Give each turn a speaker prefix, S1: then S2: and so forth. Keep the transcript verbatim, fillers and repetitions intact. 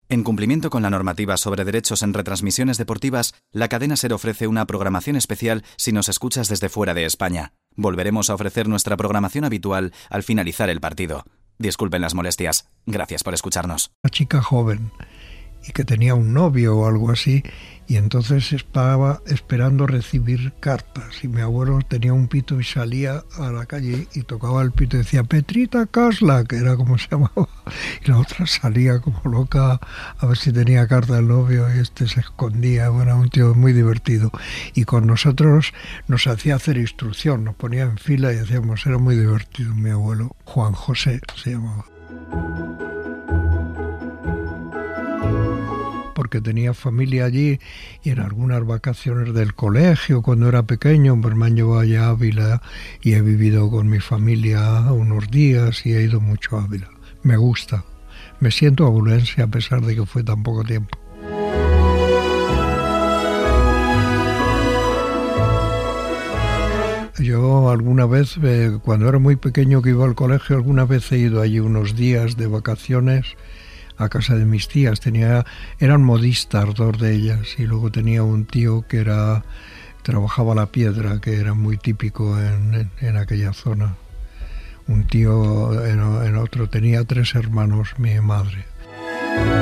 S1: En cumplimiento con la normativa sobre derechos en retransmisiones deportivas, la cadena SER ofrece una programación especial si nos escuchas desde fuera de España. Volveremos a ofrecer nuestra programación habitual al finalizar el partido. Disculpen las molestias. Gracias por escucharnos.
S2: Una chica joven y que tenía un novio o algo así, y entonces estaba esperando recibir cartas, y mi abuelo tenía un pito y salía a la calle y tocaba el pito y decía Petrita Kasla, que era como se llamaba, y la otra salía como loca a ver si tenía carta del novio, y este se escondía. Bueno, un tío muy divertido, y con nosotros nos hacía hacer instrucción, nos ponía en fila y decíamos, era muy divertido mi abuelo. Juan José se llamaba. Porque tenía familia allí, y en algunas vacaciones del colegio cuando era pequeño pues me han llevado allá a Ávila y he vivido con mi familia unos días y he ido mucho a Ávila. Me gusta, me siento abulense a pesar de que fue tan poco tiempo. Yo alguna vez, eh, cuando era muy pequeño que iba al colegio, alguna vez he ido allí unos días de vacaciones a casa de mis tías. Tenía, eran modistas dos de ellas, y luego tenía un tío que era trabajaba la piedra, que era muy típico en, en, en aquella zona. Un tío en, en otro, tenía tres hermanos mi madre.